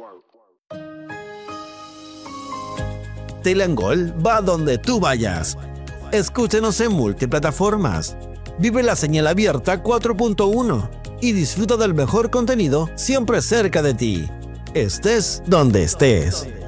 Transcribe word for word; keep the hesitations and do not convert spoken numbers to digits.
Telangol va donde tú vayas. Escúchenos en multiplataformas. Vive la señal abierta cuatro punto uno y disfruta del mejor contenido siempre cerca de ti. Estés donde estés.